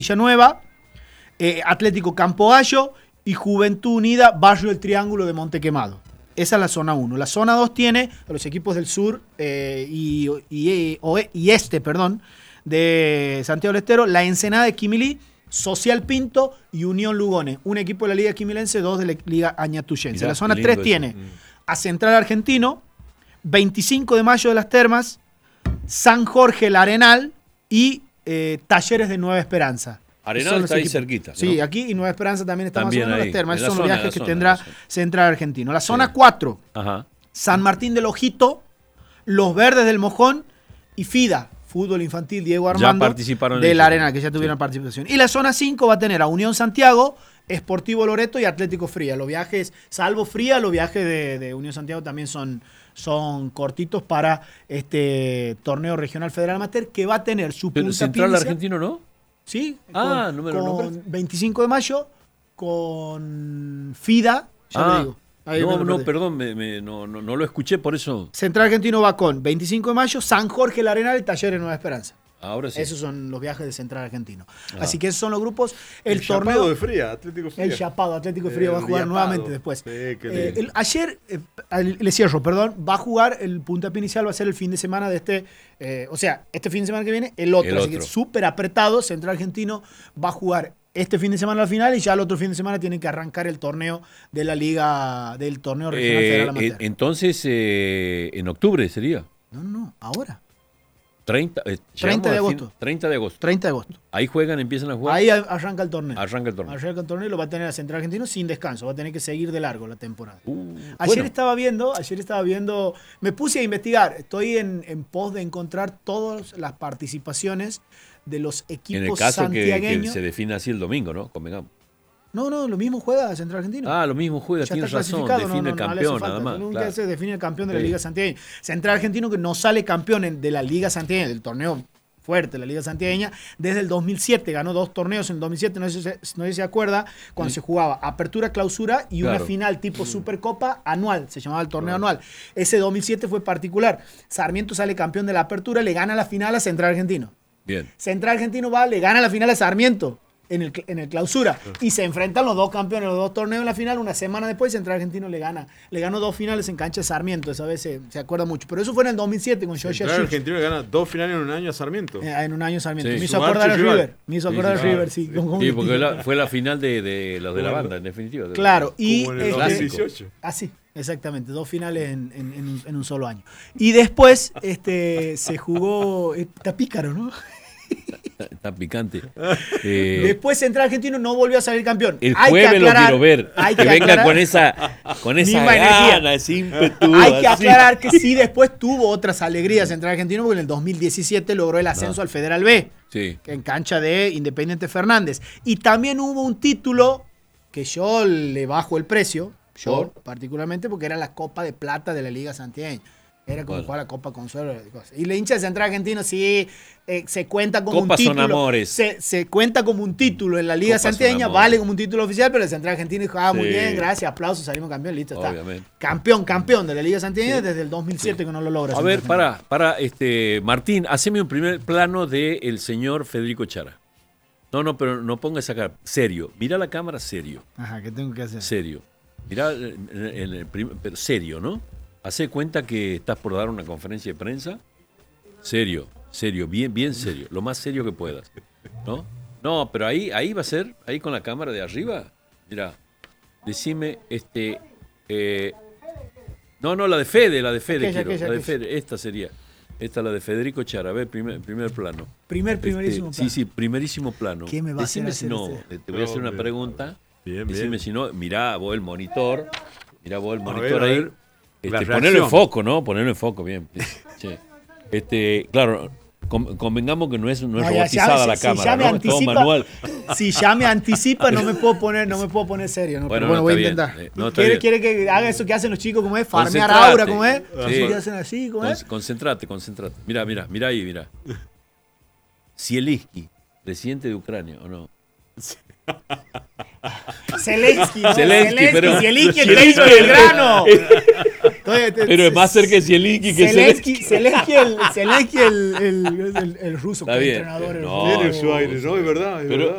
Villanueva, Atlético Campo Gallo y Juventud Unida, Barrio del Triángulo de Montequemado. Esa es la zona 1. La zona 2 tiene a los equipos del sur y este, de Santiago del Estero, La Ensenada de Quimilí, Social Pinto y Unión Lugones. Un equipo de la Liga Quimilense, 2 de la Liga Añatuyense. La zona 3 tiene a Central Argentino, 25 de Mayo de las Termas, San Jorge el Arenal y Talleres de Nueva Esperanza. Arenal está ahí cerquita, ¿no? Sí, aquí y Nueva Esperanza también está también más o menos ahí, las Termas. en Esos son la los viajes zona, que tendrá Central Argentino. La zona 4, San Martín del Ojito, Los Verdes del Mojón y FIDA, Fútbol Infantil Diego Armando, ya participaron de la Arena, que ya tuvieron participación. Y la zona 5 va a tener a Unión Santiago, Sportivo Loreto y Atlético Fría. Los viajes, salvo Fría, los viajes de Unión Santiago también son cortitos para este torneo regional federal amateur que va a tener su punta Central inicial. Argentino, ¿no? Sí, no me lo nombras. con 25 de mayo, con FIDA, ya te digo. Perdón, no lo escuché, por eso. Central Argentino va con 25 de mayo, San Jorge el Arenal y Talleres Nueva Esperanza. Ahora sí. Esos son los viajes de Central Argentino. Así que esos son los grupos. El torneo torneo de Fría, Atlético Fría. El Chapado, Atlético Fría va a jugar nuevamente después. Sí, ayer, le cierro, va a jugar, el puntapié inicial va a ser el fin de semana de este fin de semana que viene, el otro. Así que súper apretado. Central Argentino va a jugar este fin de semana al final y ya el otro fin de semana tienen que arrancar el torneo de la Liga, del torneo regional federal amateur. Entonces, en octubre sería. No, ahora. 30 de agosto. 30 de agosto. 30 de agosto. Ahí empiezan a jugar. Ahí arranca el torneo. Arranca el torneo y lo va a tener a Central Argentino sin descanso. Va a tener que seguir de largo la temporada. Ayer estaba viendo, me puse a investigar. Estoy en pos de encontrar todas las participaciones de los equipos en el caso santiagueños. que se define así el domingo, ¿no? Convengamos. No, lo mismo juega Central Argentino. Lo mismo juega, tienes razón, define el campeón nada más. Nunca se define el campeón de la Liga Santiagueña. Central Argentino que no sale campeón de la Liga Santiagueña, del torneo fuerte de la Liga Santiagueña, desde el 2007, ganó 2 torneos en el 2007, no sé si se acuerda, cuando se jugaba apertura, clausura y una final tipo Supercopa anual, se llamaba el torneo anual. Ese 2007 fue particular. Sarmiento sale campeón de la apertura, le gana la final a Central Argentino. Bien. Central Argentino le gana la final a Sarmiento en el clausura. Y se enfrentan los dos campeones, los dos torneos en la final. Una semana después, Central Argentino le ganó 2 finales en cancha de Sarmiento. Esa vez se acuerda mucho. Pero eso fue en el 2007 con Georgia Central Argentino le gana 2 finales en un año a Sarmiento. En un año a Sarmiento. Sí. Me hizo acordar al River. Sí. Sí, porque fue la final de los de la banda, en definitiva. Claro. Y como en el 2018. Así. Exactamente, 2 finales en un solo año. Y después se jugó. Está pícaro, ¿no? Está picante. Después Central Argentino no volvió a salir campeón. El jueves lo quiero ver. Que venga con esa gana, ese ímpetu. Hay que aclarar que sí, después tuvo otras alegrías Central Argentino, porque en el 2017 logró el ascenso al Federal B, en cancha de Independiente Fernández. Y también hubo un título que yo le bajo el precio, particularmente, porque era la Copa de Plata de la Liga Santiagueña. Era como jugar la Copa Consuelo. Y la hincha de Central Argentino sí se cuenta como Copas un título. Son amores. Se cuenta como un título en la Liga Santiagueña, vale como un título oficial, pero el Central Argentino dijo, muy bien, gracias, aplausos, salimos campeón, listo, obviamente. Está. Campeón de la Liga Santiagueña desde el 2007 que no lo logra. A ver, Martín, haceme un primer plano del señor Federico Chara. No, pero no ponga esa cara. Serio. Mirá la cámara serio. Ajá, ¿qué tengo que hacer? Serio. Mirá pero serio, ¿no? Hace cuenta que estás por dar una conferencia de prensa. Serio, bien serio. Lo más serio que puedas. ¿No? No, pero ahí va a ser, ahí con la cámara de arriba. Mira, decime, la de Fede esta sería. Esta es la de Federico Chara. A ver, primer plano. Primerísimo plano. Sí, primerísimo plano. ¿Qué me va Decime a hacer si no, te voy a hacer una pregunta. Decime si no, mirá vos el monitor. Ahí. Ponerlo en foco, ¿no? Ponerlo en foco, bien. Sí. Claro, convengamos que no es robotizada la cámara, ¿no? Es todo manual. Si ya me anticipa, no me puedo poner serio, ¿no? Bueno, pero voy a intentar. ¿Quiere que haga eso que hacen los chicos, como es? Farmear aura, como es. Sí. ¿Qué hacen así, como es? Concentrate. Mira ahí, mira. Zielinski, presidente de Ucrania, ¿o no? Zelensky, ¿no? Zelensky, pero- Zielinski, el Zielinski, técnico del grano. Pero es más cerca de Zielinski que Zelensky. Zelensky el ruso, Está que es bien. entrenador. No, Tiene su aire, ¿no? Es verdad. Pero